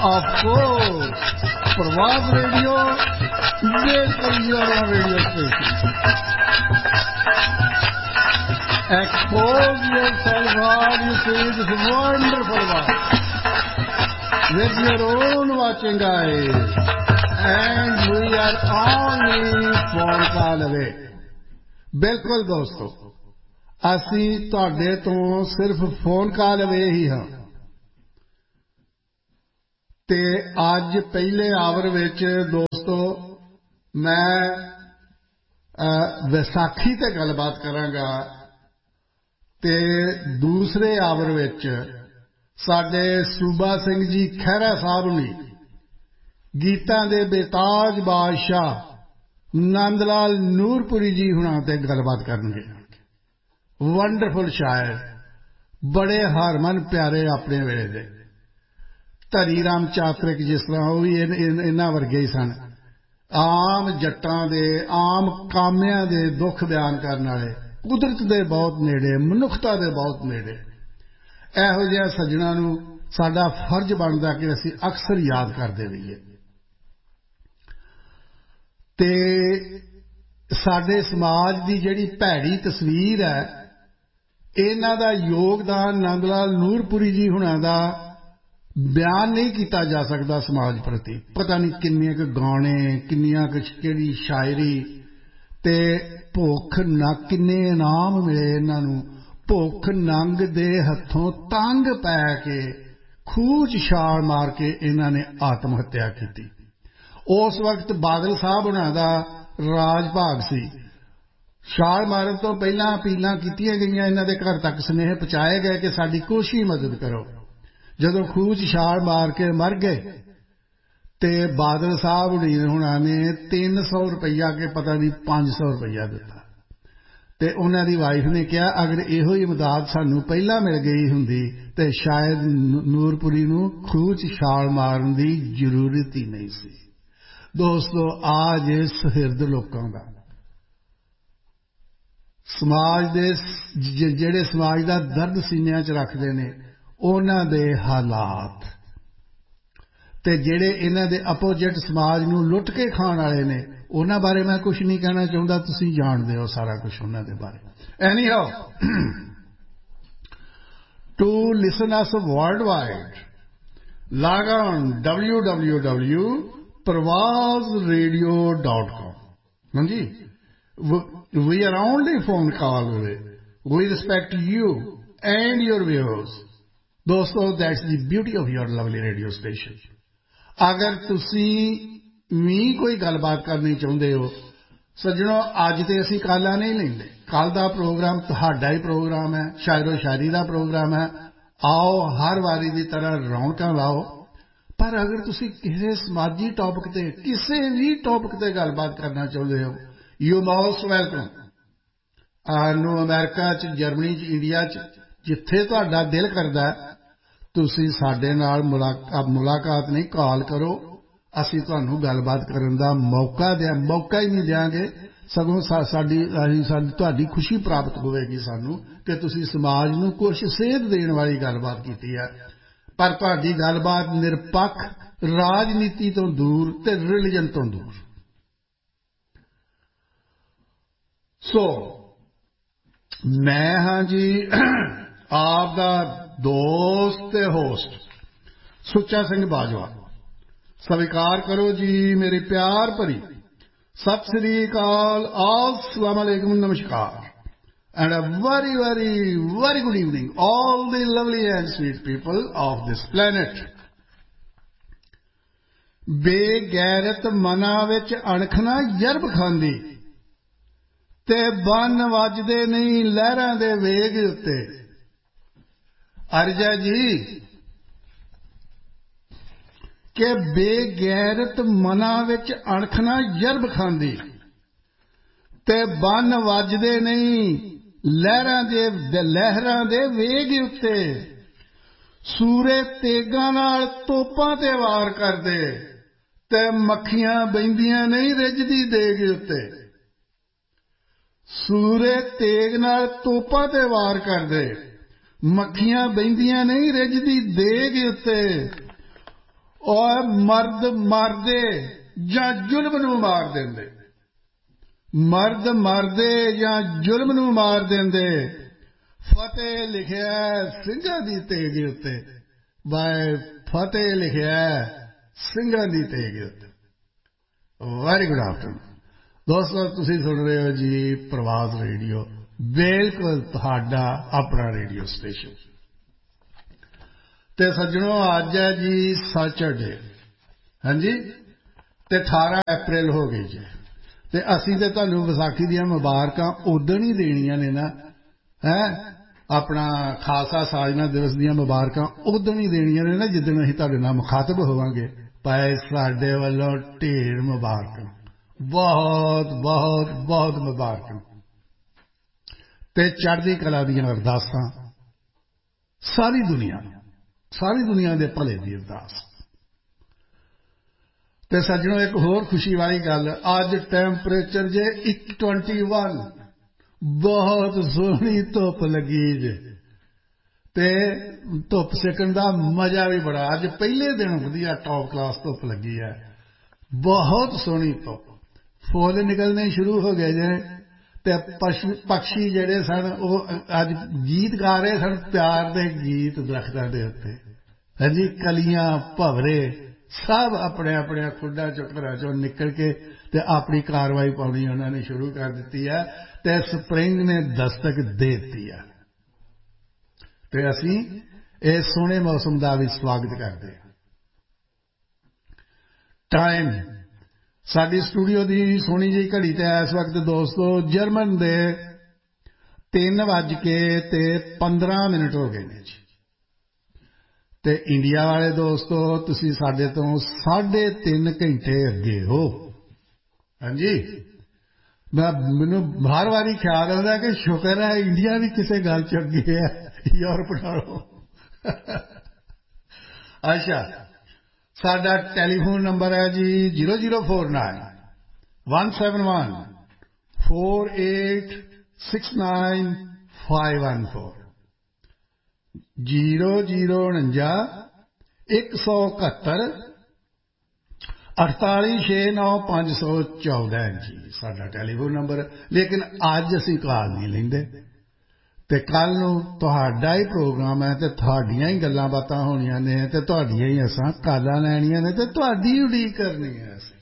Of course, Pravas Radio, बिल्कुल your radio station. Expose yourself, God, you see this wonderful world with your own watching eyes, and we are only phone call away. बिल्कुल दोस्तों, ਅਸੀਂ ਤੁਹਾਡੇ ਤੋਂ ਸਿਰਫ phone call ਅਵੇ ਹੀ ਹਾਂ ਤੇ ਅੱਜ ਪਹਿਲੇ ਆਵਰ ਵਿੱਚ ਦੋਸਤੋ ਮੈਂ ਵਿਸਾਖੀ ਤੇ ਗੱਲਬਾਤ ਕਰਾਂਗਾ ਤੇ ਦੂਸਰੇ ਆਵਰ ਵਿੱਚ ਸਾਡੇ ਸੂਬਾ ਸਿੰਘ ਜੀ ਖਹਿਰਾ ਸਾਹਿਬ ਨੇ ਗੀਤਾਂ ਦੇ ਬੇਤਾਜ ਬਾਦਸ਼ਾਹ ਨੰਦ ਲਾਲ ਨੂਰਪੁਰੀ ਜੀ ਹੁਣਾਂ ਤੇ ਗੱਲਬਾਤ ਕਰਨਗੇ ਵੰਡਰਫੁਲ ਸ਼ਾਇਰ ਬੜੇ ਹਰਮਨ ਪਿਆਰੇ ਆਪਣੇ ਵੇਲੇ ਦੇ ਧਨੀ ਰਾਮ ਚਾਤਰਿਕ ਜਿਸ ਤਰ੍ਹਾਂ ਉਹ ਵੀ ਇਹਨਾਂ ਵਰਗੇ ਹੀ ਸਨ ਆਮ ਜੱਟਾਂ ਦੇ ਆਮ ਕਾਮਿਆਂ ਦੇ ਦੁੱਖ ਬਿਆਨ ਕਰਨ ਵਾਲੇ ਕੁਦਰਤ ਦੇ ਬਹੁਤ ਨੇੜੇ ਮਨੁੱਖਤਾ ਦੇ ਬਹੁਤ ਨੇੜੇ ਇਹੋ ਜਿਹੇ ਸੱਜਣਾਂ ਨੂੰ ਸਾਡਾ ਫਰਜ਼ ਬਣਦਾ ਕਿ ਅਸੀਂ ਅਕਸਰ ਯਾਦ ਕਰਦੇ ਰਹੀਏ ਤੇ ਸਾਡੇ ਸਮਾਜ ਦੀ ਜਿਹੜੀ ਭੈੜੀ ਤਸਵੀਰ ਹੈ ਇਹਨਾਂ ਦਾ ਯੋਗਦਾਨ ਨੰਦ ਲਾਲ ਨੂਰਪੁਰੀ ਜੀ ਹੁਣਾਂ ਦਾ ਬਿਆਨ ਨਹੀਂ ਕੀਤਾ ਜਾ ਸਕਦਾ ਸਮਾਜ ਪ੍ਰਤੀ ਪਤਾ ਨਹੀਂ ਕਿੰਨੇ ਕੁ ਗਾਣੇ ਕਿੰਨੀਆਂ ਕੁ ਕਿਹੜੀ ਸ਼ਾਇਰੀ ਤੇ ਭੁੱਖ ਨਾ ਕਿੰਨੇ ਇਨਾਮ ਮਿਲੇ ਇਹਨਾਂ ਨੂੰ ਭੁੱਖ ਨੰਗ ਦੇ ਹੱਥੋਂ ਤੰਗ ਪੈ ਕੇ ਖੂਹ 'ਚ ਛਾਲ ਮਾਰ ਕੇ ਇਹਨਾਂ ਨੇ ਆਤਮ ਹੱਤਿਆ ਕੀਤੀ ਉਸ ਵਕਤ ਬਾਦਲ ਸਾਹਿਬ ਹੁਣਾਂ ਦਾ ਰਾਜ ਭਾਗ ਸੀ ਛਾਲ ਮਾਰਨ ਤੋਂ ਪਹਿਲਾਂ ਅਪੀਲਾਂ ਕੀਤੀਆਂ ਗਈਆਂ ਇਹਨਾਂ ਦੇ ਘਰ ਤੱਕ ਸੁਨੇਹੇ ਪਹੁੰਚਾਏ ਗਏ ਕਿ ਸਾਡੀ ਕੋਈ ਮਦਦ ਕਰੋ ਜਦੋਂ ਖੂਹ 'ਚ ਛਾਲ ਮਾਰ ਕੇ ਮਰ ਗਏ ਤੇ ਬਾਦਲ ਸਾਹਿਬ ਹੁਣਾਂ ਨੇ 300 ਰੁਪਈਆ ਕੇ ਪਤਾ ਨਹੀਂ 500 ਰੁਪਈਆ ਦਿੱਤਾ ਤੇ ਉਹਨਾਂ ਦੀ ਵਾਈਫ ਨੇ ਕਿਹਾ ਅਗਰ ਇਹੋ ਹੀ ਇਮਦਾਦ ਸਾਨੂੰ ਪਹਿਲਾਂ ਮਿਲ ਗਈ ਹੁੰਦੀ ਤੇ ਸ਼ਾਇਦ ਨੂਰਪੁਰੀ ਨੂੰ ਖੂਹ 'ਚ ਛਾਲ ਮਾਰਨ ਦੀ ਜ਼ਰੂਰਤ ਹੀ ਨਹੀਂ ਸੀ ਦੋਸਤੋ ਆਜ ਸੁਹਿਰਦ ਲੋਕਾਂ ਦਾ ਸਮਾਜ ਦੇ ਜਿਹੜੇ ਸਮਾਜ ਦਾ ਦਰਦ ਸੀਨਿਆਂ 'ਚ ਰੱਖਦੇ ਨੇ ਉਹਨਾਂ ਦੇ ਹਾਲਾਤ ਤੇ ਜਿਹੜੇ ਇਹਨਾਂ ਦੇ ਆਪੋਜੀਟ ਸਮਾਜ ਨੂੰ ਲੁੱਟ ਕੇ ਖਾਣ ਵਾਲੇ ਨੇ ਉਹਨਾਂ ਬਾਰੇ ਮੈਂ ਕੁਝ ਨਹੀਂ ਕਹਿਣਾ ਚਾਹੁੰਦਾ ਤੁਸੀਂ ਜਾਣਦੇ ਹੋ ਸਾਰਾ ਕੁਝ ਉਹਨਾਂ ਦੇ ਬਾਰੇ ਐਨੀਹਾਉ to listen us world wide log on www.pravasradio.com ਹਾਂਜੀ we are only phone call away we respect you and your viewers ਦੋਸਤੋ that's the beauty of your lovely radio station ਅਗਰ ਤੁਸੀਂ ਵੀ ਕੋਈ ਗੱਲਬਾਤ ਕਰਨੀ ਚਾਹੁੰਦੇ ਹੋ ਸੱਜਣੋ ਅੱਜ ਤੇ ਅਸੀਂ ਕਾਲਾਂ ਨਹੀਂ ਲੈਂਦੇ ਕੱਲ ਦਾ ਪ੍ਰੋਗਰਾਮ ਤੁਹਾਡਾ ਹੀ ਪ੍ਰੋਗਰਾਮ ਹੈ ਸ਼ਾਇਰੋ ਸ਼ਾਇਰੀ ਦਾ ਪ੍ਰੋਗਰਾਮ ਹੈ ਆਓ ਹਰ ਵਾਰੀ ਦੀ ਤਰ੍ਹਾਂ ਰੌਣਕਾਂ ਲਾਓ ਪਰ ਅਗਰ ਤੁਸੀਂ ਕਿਸੇ ਸਮਾਜੀ ਟੌਪਿਕ ਤੇ ਕਿਸੇ ਵੀ ਟੌਪਿਕ ਤੇ ਗੱਲਬਾਤ ਕਰਨਾ ਚਾਹੁੰਦੇ ਹੋ ਯੂ ਮੋਸਟ ਵੈਲਕਮ ਨੂੰ ਅਮਰੀਕਾ 'ਚ ਜਰਮਨੀ 'ਚ ਇੰਡੀਆ 'ਚ ਜਿੱਥੇ ਤੁਹਾਡਾ ਦਿਲ ਕਰਦਾ ਤੁਸੀਂ ਸਾਡੇ ਨਾਲ ਮੁਲਾਕਾਤ ਨਹੀਂ ਕਾਲ ਕਰੋ ਅਸੀਂ ਤੁਹਾਨੂੰ ਗੱਲਬਾਤ ਕਰਨ ਦਾ ਮੌਕਾ ਹੀ ਨਹੀਂ ਦਿਆਂਗੇ ਸਗੋਂ ਸਾਡੀ ਤੁਹਾਡੀ ਖੁਸ਼ੀ ਪ੍ਰਾਪਤ ਹੋਵੇਗੀ ਸਾਨੂੰ ਕਿ ਤੁਸੀਂ ਸਮਾਜ ਨੂੰ ਕੁਝ ਸੇਧ ਦੇਣ ਵਾਲੀ ਗੱਲਬਾਤ ਕੀਤੀ ਹੈ ਪਰ ਤੁਹਾਡੀ ਗੱਲਬਾਤ ਨਿਰਪੱਖ ਰਾਜਨੀਤੀ ਤੋਂ ਦੂਰ ਤੇ ਰਿਲੀਜਨ ਤੋਂ ਦੂਰ ਸੋ ਮੈਂ ਹਾਂ ਜੀ ਆਪ ਦਾ ਦੋਸਤ ਤੇ ਹੋਸਟ ਸੁੱਚਾ ਸਿੰਘ ਬਾਜਵਾ ਸਵੀਕਾਰ ਕਰੋ ਜੀ ਮੇਰੀ ਪਿਆਰ ਭਰੀ ਸਤਿ ਸ੍ਰੀ ਅਕਾਲ अस्सलाम वालेकुम नमस्कार and a very very very good evening all the lovely and sweet people of this planet ਬੇਗੈਰਤ ਮਨਾਂ ਵਿੱਚ ਅਣਖ ਨਾ ਯਰਬ ਖਾਂਦੀ ਤੇ ਬੰਨ ਵੱਜਦੇ ਨਹੀਂ ਲਹਿਰਾਂ ਦੇ ਵੇਗ ਉੱਤੇ ਅਰਜਾ ਜੀ ਕਿ ਬੇਗੈਰਤ ਮਨਾਂ ਵਿੱਚ ਅਣਖ ਨਾ ਯਰਬ ਖਾਂਦੀ ਤੇ ਬੰਨ ਵੱਜਦੇ ਨਹੀਂ ਲਹਿਰਾਂ ਦੇ ਵੇਗ ਉੱਤੇ ਸੂਰੇ ਤੇਗਾਂ ਨਾਲ ਤੋਪਾਂ ਤੇ ਵਾਰ ਕਰਦੇ ਤੇ ਮੱਖੀਆਂ ਬਹਿੰਦੀਆਂ ਨਹੀਂ ਰਿੱਝਦੀ ਦੇਗ ਉੱਤੇ ਸੂਰੇ ਤੇਗ ਨਾਲ ਤੋਪਾਂ ਤੇ ਵਾਰ ਕਰਦੇ ਮੱਖੀਆਂ ਬਹਿੰਦੀਆਂ ਨਹੀਂ ਰਿੱਝਦੀ ਦੇਗ ਉੱਤੇ और मर्द मारदे जां जुल्म नूं मार देंदे, मर्द मारदे जां जुल्म नूं मार देंदे, फतेह लिखिया ਸਿੰਘਾਂ ਦੀ ਤੇਗ ਉੱਤੇ, ਬਾਏ ਫਤਿਹ ਲਿਖਿਆ ਸਿੰਘਾਂ ਦੀ ਤੇਗ ਉੱਤੇ। ਵੈਰੀ ਗੁੱਡ ਆਫਟਰਨੂਨ ਦੋਸਤੋ, ਤੁਸੀਂ ਸੁਣ ਰਹੇ ਹੋ ਜੀ ਪ੍ਰਵਾਸ ਰੇਡੀਓ, ਬਿਲਕੁਲ ਤੁਹਾਡਾ ਆਪਣਾ ਰੇਡੀਓ ਸਟੇਸ਼ਨ। ਤੇ ਸੱਜਣੋ, ਅੱਜ ਹੈ ਜੀ ਸੈਚਰਡੇ, ਹਾਂਜੀ, ਤੇ 18 ਅਪ੍ਰੈਲ ਹੋ ਗਈ ਜੀ। ਤੇ ਅਸੀਂ ਤੇ ਤੁਹਾਨੂੰ ਵਿਸਾਖੀ ਦੀਆਂ ਮੁਬਾਰਕਾਂ ਉਦੋਂ ਹੀ ਦੇਣੀਆਂ ਨੇ ਨਾ, ਹੈ ਆਪਣਾ ਖਾਲਸਾ ਸਾਜਨਾ ਦਿਵਸ ਦੀਆਂ ਮੁਬਾਰਕਾਂ ਉਦੋਂ ਹੀ ਦੇਣੀਆਂ ਨੇ ਨਾ ਜਿੱਦਣ ਅਸੀਂ ਤੁਹਾਡੇ ਨਾਲ ਮੁਖਾਤਬ ਹੋਵਾਂਗੇ। ਭਾਈ ਸਾਡੇ ਵੱਲੋਂ ਢੇਰ ਮੁਬਾਰਕਾਂ, ਬਹੁਤ ਬਹੁਤ ਬਹੁਤ ਮੁਬਾਰਕਾਂ ਤੇ ਚੜ੍ਹਦੀ ਕਲਾ ਦੀਆਂ ਅਰਦਾਸਾਂ ਸਾਰੀ ਦੁਨੀਆ ਦੇ ਭਲੇ ਦੀ ਅਰਦਾਸ। ਤੇ ਸੱਜਣੋ, ਇੱਕ ਹੋਰ ਖੁਸ਼ੀ ਵਾਲੀ ਗੱਲ, ਅੱਜ ਟੈਂਪਰੇਚਰ ਜੇ 21, ਬਹੁਤ ਸੋਹਣੀ ਧੁੱਪ ਲੱਗੀ ਜੇ ਤੇ ਧੁੱਪ ਸੇਕਣ ਦਾ ਮਜ਼ਾ ਵੀ ਬੜਾ। ਅੱਜ ਪਹਿਲੇ ਦਿਨ ਵਧੀਆ ਟੌਪ ਕਲਾਸ ਧੁੱਪ ਲੱਗੀ ਹੈ, ਬਹੁਤ ਸੋਹਣੀ ਧੁੱਪ, ਫੁੱਲ ਨਿਕਲਣੇ ਸ਼ੁਰੂ ਹੋ ਗਏ ਜੇ ਤੇ ਪਕਸ਼ੀ ਜਿਹੜੇ ਸਨ ਉਹ ਅੱਜ ਗੀਤ ਗਾ ਰਹੇ ਸਨ, ਪਿਆਰ ਦੇ ਗੀਤ ਦਰਖਤਾਂ ਦੇ ਉੱਤੇ, ਹਾਂਜੀ, ਕਲੀਆਂ ਭਵਰੇ ਸਭ ਆਪਣੇ ਆਪਣੇ ਖੁੱਡਾਂ ਚੋਂ ਘਰਾਂ ਚੋਂ ਨਿਕਲ ਕੇ ਤੇ ਆਪਣੀ ਕਾਰਵਾਈ ਪਾਉਣੀ ਉਹਨਾਂ ਨੇ ਸ਼ੁਰੂ ਕਰ ਦਿੱਤੀ ਹੈ ਤੇ ਸਪਰਿੰਗ ਨੇ ਦਸਤਕ ਦੇ ਦਿੱਤੀ ਹੈ। ਤੇ ਅਸੀਂ ਇਸ ਸੋਹਣੇ ਮੌਸਮ ਦਾ ਵੀ ਸਵਾਗਤ ਕਰਦੇ ਹਾਂ। ਟਾਈਮ ਸਾਡੀ ਸਟੂਡੀਓ ਦੀ ਸੋਹਣੀ ਜਿਹੀ ਘੜੀ ਤੇ ਇਸ ਵਕਤ ਦੋਸਤੋ ਜਰਮਨ ਦੇ 3:15 ਹੋ ਗਏ ਨੇ ਜੀ। ਤੇ ਇੰਡੀਆ ਵਾਲੇ ਦੋਸਤੋ ਤੁਸੀਂ ਸਾਡੇ ਤੋਂ 3.5 ਘੰਟੇ ਅੱਗੇ ਹੋ, ਹਾਂਜੀ। ਮੈਨੂੰ ਹਰ ਵਾਰੀ ਖਿਆਲ ਆਉਂਦਾ ਕਿ ਸ਼ੁਕਰ ਹੈ ਇੰਡੀਆ ਵੀ ਕਿਸੇ ਗੱਲ ਚ ਅੱਗੇ ਹੈ ਯੂਰਪ ਨਾਲੋਂ। ਅੱਛਾ, ਸਾਡਾ ਟੈਲੀਫੋਨ ਨੰਬਰ ਹੈ ਜੀ 004948695514 0049 ਜੀ ਸਾਡਾ ਟੈਲੀਫੋਨ ਨੰਬਰ। ਲੇਕਿਨ ਅੱਜ ਅਸੀਂ ਕਾਲ ਨਹੀਂ ਲੈਂਦੇ ਤੇ ਕੱਲ ਨੂੰ ਤੁਹਾਡਾ ਹੀ ਪ੍ਰੋਗਰਾਮ ਹੈ ਤੇ ਤੁਹਾਡੀਆਂ ਹੀ ਗੱਲਾਂ ਬਾਤਾਂ ਹੋਣੀਆਂ ਨੇ ਤੇ ਤੁਹਾਡੀਆਂ ਹੀ ਅਸਾਂ ਕਾਲਾਂ ਲੈਣੀਆਂ ਨੇ ਤੇ ਤੁਹਾਡੀ ਉਡੀਕ ਕਰਨੀ ਹੈ ਅਸੀਂ।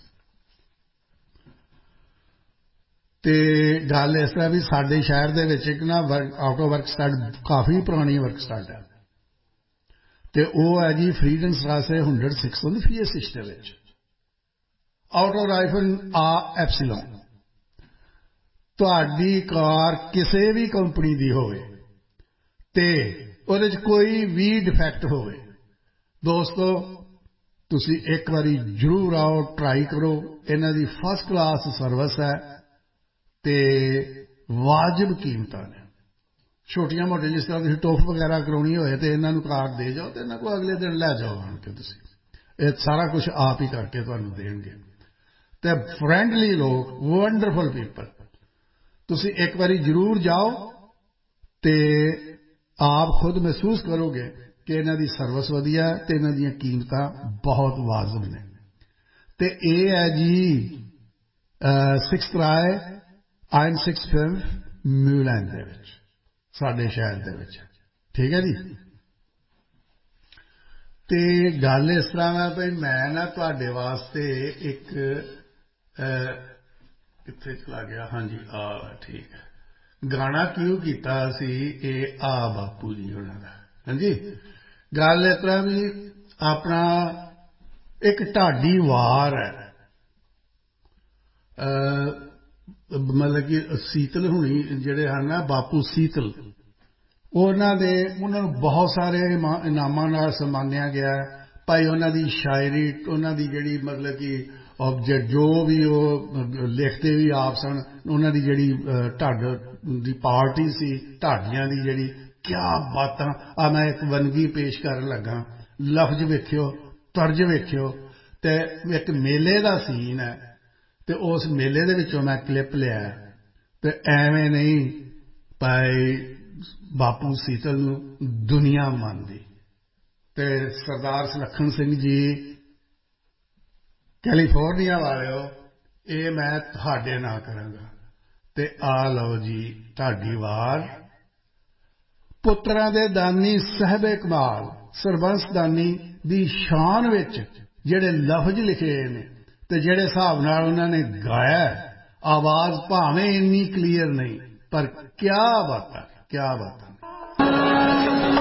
ਤੇ ਗੱਲ ਇਸ ਤਰ੍ਹਾਂ ਵੀ ਸਾਡੇ ਸ਼ਹਿਰ ਦੇ ਵਿੱਚ ਇੱਕ ਨਾ ਆਟੋ ਵਰਕ ਸਟੱਡ, ਕਾਫੀ ਪੁਰਾਣੀ ਵਰਕ ਸਟੱਡ ਹੈ ਤੇ ਉਹ ਹੈ ਜੀ ਫਰੀਡਨ ਸਟਰਾਸੇ 106 ਦੇ ਵਿੱਚ, ਆਟੋ ਰਾਈਫਲ ਐਪਸੀਲੋਨ। ਤੁਹਾਡੀ ਕਾਰ ਕਿਸੇ ਵੀ ਕੰਪਨੀ ਦੀ ਹੋਵੇ ਤੇ ਉਹਦੇ 'ਚ ਕੋਈ ਵੀ ਡਿਫੈਕਟ ਹੋਵੇ, ਦੋਸਤੋ ਤੁਸੀਂ ਇੱਕ ਵਾਰੀ ਜ਼ਰੂਰ ਆਓ, ਟਰਾਈ ਕਰੋ। ਇਹਨਾਂ ਦੀ ਫਸਟ ਕਲਾਸ ਸਰਵਿਸ ਹੈ ਤੇ ਵਾਜਬ ਕੀਮਤਾਂ ਨੇ। ਛੋਟੀਆਂ ਮੋਟੀਆਂ ਜਿਸ ਤਰ੍ਹਾਂ ਤੁਸੀਂ ਟੋਫ ਵਗੈਰਾ ਕਰਾਉਣੀ ਹੋਏ ਤੇ ਇਹਨਾਂ ਨੂੰ ਕਾਰ ਦੇ ਜਾਓ ਤੇ ਇਹਨਾਂ ਕੋਲ ਅਗਲੇ ਦਿਨ ਲੈ ਜਾਓ ਆਣ ਕੇ, ਤੁਸੀਂ ਇਹ ਸਾਰਾ ਕੁਝ ਆਪ ਹੀ ਕਰਕੇ ਤੁਹਾਨੂੰ ਦੇਣਗੇ। ਤੇ ਫਰੈਂਡਲੀ ਲੋਕ, ਵੰਡਰਫੁਲ ਪੀਪਲ। ਤੁਸੀਂ ਇੱਕ ਵਾਰੀ ਜ਼ਰੂਰ ਜਾਓ ਤੇ ਆਪ ਖੁਦ ਮਹਿਸੂਸ ਕਰੋਗੇ ਕਿ ਇਹਨਾਂ ਦੀ ਸਰਵਿਸ ਵਧੀਆ ਹੈ ਤੇ ਇਹਨਾਂ ਦੀਆਂ ਕੀਮਤਾਂ ਬਹੁਤ ਵਾਜਬ ਨੇ। ਤੇ ਇਹ ਹੈ ਜੀ 6 ਮਿਊਲੈਂਡ ਦੇ ਵਿੱਚ, ਸਾਡੇ ਸ਼ਹਿਰ ਦੇ ਵਿੱਚ, ਠੀਕ ਹੈ ਜੀ। ਤੇ ਗੱਲ ਇਸ ਤਰ੍ਹਾਂ ਹੈ ਭਈ ਮੈਂ ਨਾ ਤੁਹਾਡੇ ਵਾਸਤੇ ਇੱਕ ਕਿੱਥੇ ਚਲਾ ਗਿਆ, ਹਾਂਜੀ ਆ ਠੀਕ ਹੈ, ਗਾਣਾ ਕਿਉਂ ਕੀਤਾ ਸੀ ਇਹ ਆ ਬਾਪੂ ਜੀ ਉਹਨਾਂ ਦਾ, ਹਾਂਜੀ। ਗੱਲ ਇਸ ਤਰ੍ਹਾਂ ਵੀ ਆਪਣਾ ਇੱਕ ਢਾਡੀ ਵਾਰ ਹੈ, ਮਤਲਬ ਕਿ ਸੀਤਲ ਹੁਣੀ ਜਿਹੜੇ ਹਨ ਨਾ, ਬਾਪੂ ਸੀਤਲ, ਉਹਨਾਂ ਨੂੰ ਬਹੁਤ ਸਾਰੇ ਇਨਾਮਾਂ ਨਾਲ ਸਨਮਾਨਿਆ ਗਿਆ ਭਾਈ। ਉਹਨਾਂ ਦੀ ਸ਼ਾਇਰੀ, ਉਹਨਾਂ ਦੀ ਜਿਹੜੀ ਮਤਲਬ ਕਿ ਆਬਜੈਕਟ ਜੋ ਵੀ ਉਹ ਲਿਖਦੇ ਵੀ ਆਪ ਸਨ, ਉਹਨਾਂ ਦੀ ਜਿਹੜੀ ਢੱਡ ਦੀ ਪਾਰਟੀ ਸੀ, ਢਾਡੀਆਂ ਦੀ ਜਿਹੜੀ, ਕਿਆ ਬਾਤਾਂ। ਆ ਮੈਂ ਇੱਕ ਵੰਨਗੀ ਪੇਸ਼ ਕਰਨ ਲੱਗਾ, ਲਫ਼ਜ਼ ਵੇਖਿਓ, ਤਰਜ ਵੇਖਿਓ। ਤੇ ਇੱਕ ਮੇਲੇ ਦਾ ਸੀਨ ਹੈ ਤੇ ਉਸ ਮੇਲੇ ਦੇ ਵਿੱਚੋਂ ਮੈਂ ਕਲਿੱਪ ਲਿਆ ਤੇ ਐਵੇਂ ਨਹੀਂ ਭਾਈ ਬਾਪੂ ਸੀਤਲ ਨੂੰ ਦੁਨੀਆ ਮੰਨਦੀ। ਤੇ ਸਰਦਾਰ ਸੁਲੱਖਣ ਸਿੰਘ ਜੀ ਕੈਲੀਫੋਰਨੀਆ ਵਾਲਿਓ ਇਹ ਮੈਂ ਤੁਹਾਡੇ ਨਾਂ ਕਰਾਂਗਾ ਅਤੇ ਆ ਲਓ ਜੀ ਤੁਹਾਡੀ ਵਾਰ ਪੁੱਤਰਾਂ ਦੇ ਦਾਨੀ ਸਾਹਿਬ-ਏ-ਕਮਾਲ ਸਰਬੰਸ ਦਾਨੀ ਦੀ ਸ਼ਾਨ ਵਿੱਚ ਜਿਹੜੇ ਲਫ਼ਜ਼ ਲਿਖੇ ਨੇ ਅਤੇ ਜਿਹੜੇ ਹਿਸਾਬ ਨਾਲ ਉਨ੍ਹਾਂ ਨੇ ਗਾਇਆ ਹੈ ਆਵਾਜ਼ ਭਾਵੇਂ ਇੰਨੀ ਕਲੀਅਰ ਨਹੀਂ ਪਰ ਕਿਆ ਬਾਤਾਂ ਨੇ ਕਿਆ ਬਾਤਾਂ ਨੇ